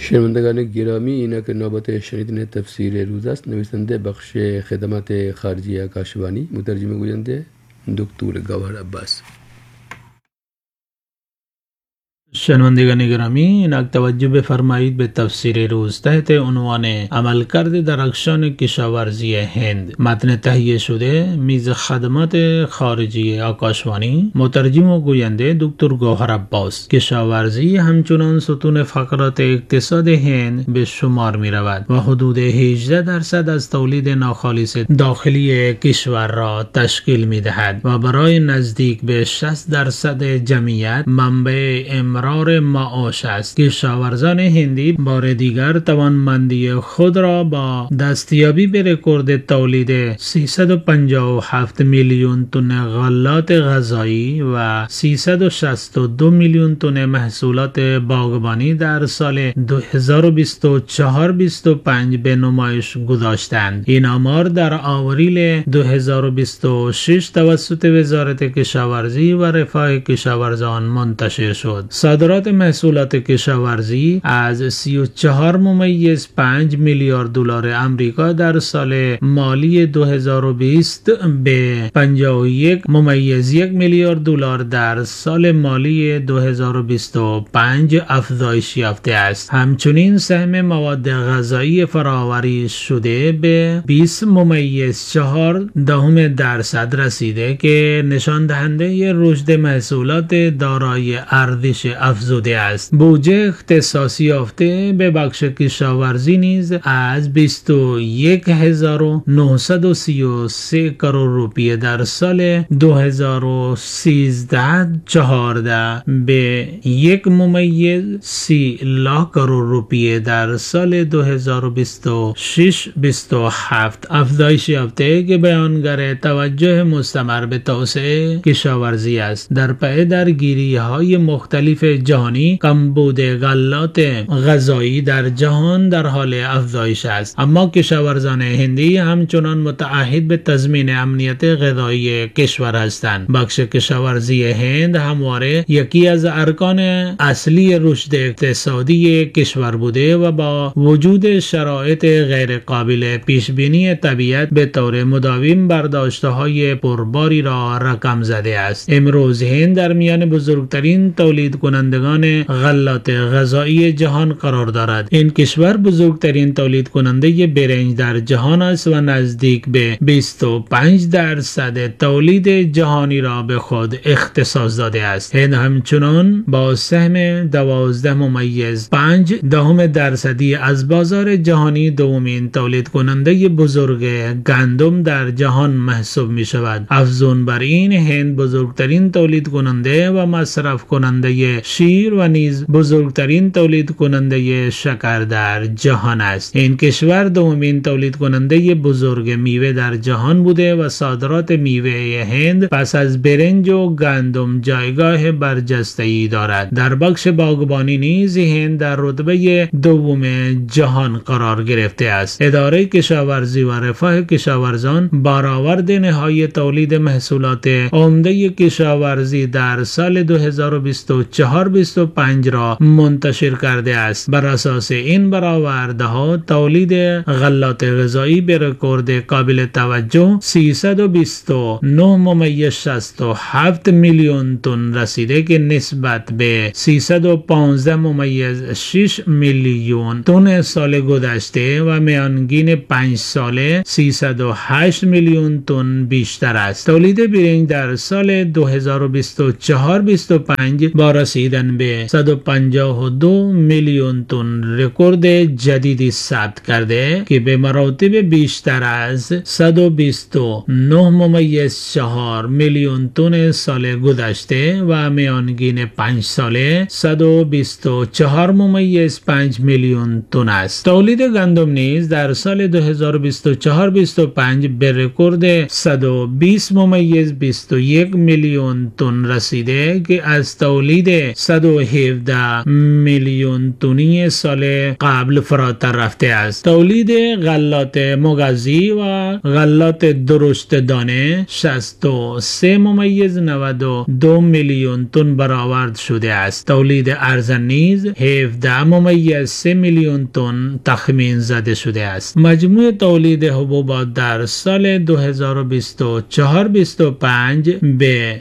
شنوندگان گرامی، اینا که نوبت شنیدن تفسیر روز است. نویسنده بخش خدمات خارجی آکاشوانی، مترجم گوینده دکتر گوهر عباس. شنوندگان گرامی، اینک توجه بفرمایید به تفسیر روز تحت عنوان عملکرد درخشان کشاورزی هند. متن تهیه شده میز خدمات خارجی آکاشوانی، مترجم و گوینده دکتر گوهر عباس. کشاورزی همچنان ستون فقرات اقتصاد هند به شمار می رود و حدود 18% از تولید ناخالص داخلی کشور را تشکیل می دهد و برای نزدیک به 60% جمعیت منبع امرار معاش است. کشاورزان هندی بار دیگر توانمندی خود را با دستیابی به رکورد تولید 357 میلیون تن غلات غذایی و 362 میلیون تن محصولات باغبانی در سال 2024-25 به نمایش گذاشتند. این آمار در آوریل 2026 توسط وزارت کشاورزی و رفاه کشاورزان منتشر شد. صادرات محصولات کشاورزی از 34.5 میلیارد دلار آمریکا در سال مالی 2020 به 51.1 میلیارد دلار در سال مالی 2025 افزایش یافته است. همچنین سهم مواد غذایی فراوری شده به 20.4% رسیده که نشان دهنده رشد محصولات دارای ارزش افزوده است. بودجه اختصاصی یافته به بخش کشاورزی نیز از 21,933 کرور روپیه در سال 2013-14 به 1.30 لاک کرور روپیه در سال 2026-27 افزایش یافته که بیانگر توجه مستمر به توسعه کشاورزی است. در پی درگیری های مختلف جهانی، کمبود غلات غذایی در جهان در حال افزایش است، اما کشاورزان هندی همچنان متعهد به تضمین امنیت غذایی کشور هستند. بخش کشاورزی هند همواره یکی از ارکان اصلی رشد اقتصادی کشور بوده و با وجود شرایط غیر قابل پیش بینی طبیعت به طور مداوم برداشت‌های پرباری را رقم زده است. امروز هند در میان بزرگترین تولید کنندگان غلات غذایی جهان قرار دارد. این کشور بزرگترین تولید کننده برنج در جهان است و نزدیک به 25% تولید جهانی را به خود اختصاص داده است. هند همچنان با سهم 12.5% از بازار جهانی دومین تولید کننده بزرگ گندم در جهان محسوب می شود. افزون بر این، هند بزرگترین تولید کننده و مصرف کننده شیر و نیز بزرگترین تولید کننده شکر در جهان است. این کشور دومین تولید کننده بزرگ میوه در جهان بوده و صادرات میوه هند پس از برنج و گندم جایگاه برجسته‌ای دارد. در بخش باغبانی نیز هند در رتبه دوم جهان قرار گرفته است. اداره کشاورزی و رفاه کشاورزان برآورد نهایی تولید محصولات عمده کشاورزی در سال 2024-25 را منتشر کرده است. بر اساس این برآوردها تولید غلات غذایی به رکورد قابل توجه 329.67 میلیون تن رسیده که نسبت به 315.6 میلیون تن سال گذشته و میانگین 5 ساله 308 میلیون تن بیشتر است. تولید برنج در سال 2024-25 با رسیدن به 152 میلیون تن رکورد جدیدی ثبت کرده که به مراتب بیشتر از 129.4 میلیون تن سال گذشته و میانگین 5 ساله 124.5 میلیون تن است. تولید گندم نیز در سال 2024-25 به رکورد 120.21 میلیون تن رسیده که از تولید 117 میلیون تنی سال قبل فراتر رفته است. تولید غلات مغذی و غلات درشت دانه 63.92 میلیون تن برآورد شده است. تولید ارزن نیز 17.3 میلیون تن تخمین زده شده است. مجموع تولید حبوبات در سال 2024-25 به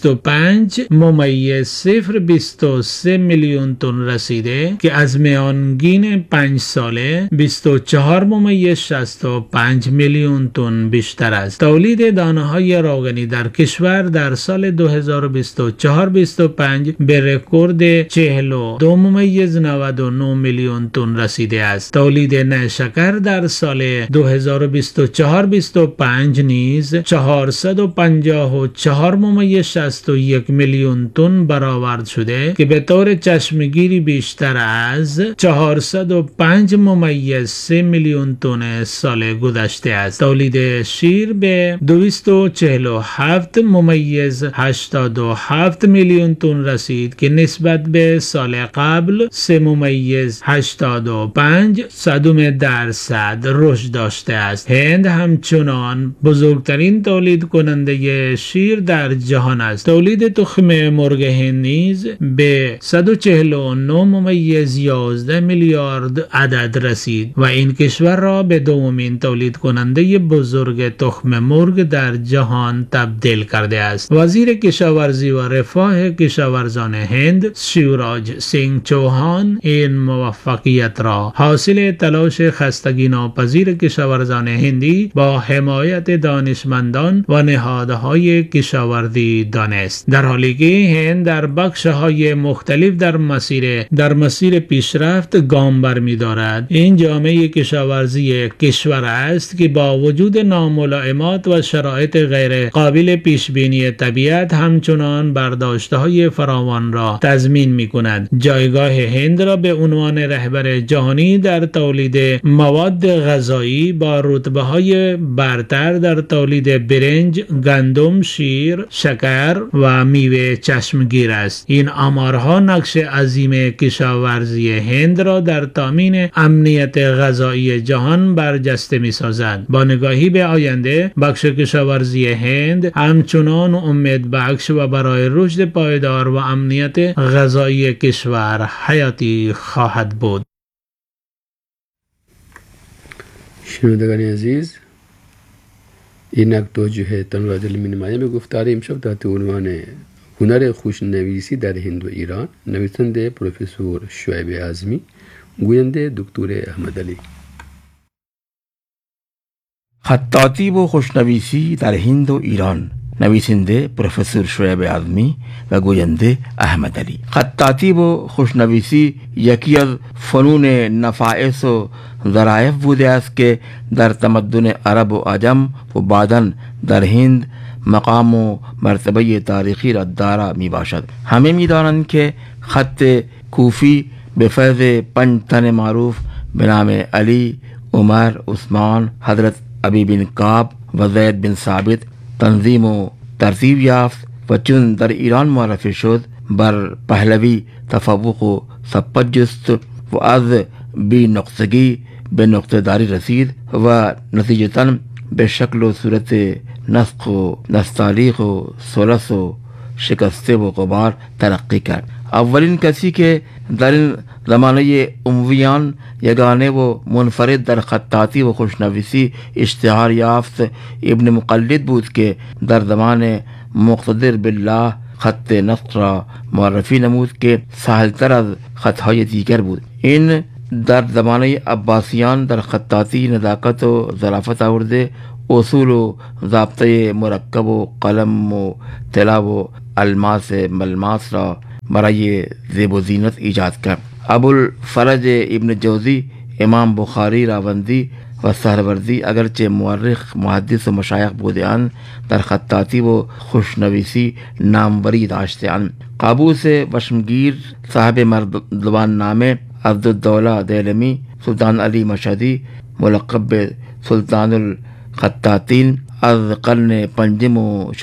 25.023 میلیون تن رسیده که از میانگین 5 ساله 24.65 میلیون تن بیشتر است. تولید دانه‌های روغنی در کشور در سال 2024-25 به رکورد 42.99 میلیون تن رسیده است. تولید نیشکر در سال 2024-25 نیز 454.61 میلیون تن برآورد شده که به طور چشمگیری بیشتر از 405.3 میلیون تن سال گذشته است. تولید شیر به 247.87 میلیون تن رسید که نسبت به سال قبل 3.85% رشد داشته است. هند همچنان بزرگترین تولید کننده شیر در جهان است. تولید تخم مرغ هند نیز به 149.11 میلیارد عدد رسید و این کشور را به دومین تولید کننده بزرگ تخم مرغ در جهان تبدیل کرده است. وزیر کشاورزی و رفاه کشاورزان هند شیوراج سینگ چوهان این موفقیت را حاصل تلاش خستگی ناپذیر کشاورزان هندی با حمایت دانشمندان و نهادهای کشاورزی دانست، در حالی که هند در بخش‌های مختلف در مسیر پیشرفت گام برمی‌دارد. این جامعه کشاورزی کشور است که با وجود ناملائمات و شرایط غیر قابل پیش بینی طبیعت همچنان برداشت‌های فراوان را تضمین می‌کند. جایگاه هند را به عنوان رهبر جهانی در تولید مواد غذایی با رتبه‌های برتر در تولید برنج، گندم، شیر، شکر و میوه چشمگیر است. این آمارها نقش عظیم کشاورزی هند را در تامین امنیت غذایی جهان برجسته می‌سازد. با نگاهی به آینده، بخش کشاورزی هند همچنان امید بخش و برای رشد پایدار و امنیت غذایی کشور حیاتی خواهد بود. شنوندگان عزیز، اینک توجه تان را جلوه می‌نمایم به گفتار امشب تحت عنوان هنر خوشنویسی در هند و ایران، نویسنده پروفسور شعیب اعظمی، گوینده دکتر احمد علی. خطاطی و خوشنویسی در هند و ایران، نویسنده پروفسور شعیب اعظمی و گوینده احمد علی. خطاطی و خوشنویسی یکی از فنون نفائس و ظرایف بوده است که در تمدن عرب و عجم و بعداً در هند مقام و مرتبه تاریخی را دارا می باشد. همه می دانند که خط کوفی به فیض 5 تن معروف به نام علی، عمر، عثمان، حضرت ابی بن کعب و زید بن ثابت تنظیم و ترتیب یافت و چون در ایران معرفی شد بر پهلوی تفوق و ثبات جست و از بی نقطگی به نقطه داری رسید و نتیجتاً به شکل و صورت نسق و نستعلیق و ثلث و شکسته و غبار ترقی کرد. اولین کسی که در این زمانه امویان یگانه و منفرد در خطاطی و خوشنویسی اشتهار یافت ابن مقلد بود که در زمان مقتدر بالله خط نسق را معرفی نمود که سهلتر از خطهای دیگر بود. این در زمانه عباسیان در خطاطی نزاکت و ظرافت آورده، اصول و ضابطه مرکب و قلم و طلا و الماس ملماس را برای زیب و زینت ایجاد کرد. ابوالفرج ابن جوزی، امام بخاری، راوندی و سهروردی اگرچه مورخ، محدث و مشایخ بودند، در خطاطی و خوشنویسی ناموری داشتند. قابوس وشمگیر، صاحب مردوان نامه، عبدالدوله دیلمی، سلطان علی مشهدی ملقب به سلطان الخطاطین، از قرن 5